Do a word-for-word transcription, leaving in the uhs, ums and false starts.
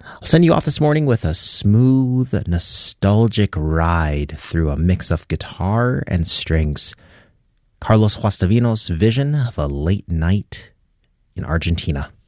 I'll send you off this morning with a smooth, nostalgic ride through a mix of guitar and strings. Carlos Guastavino's vision of a late night in Argentina.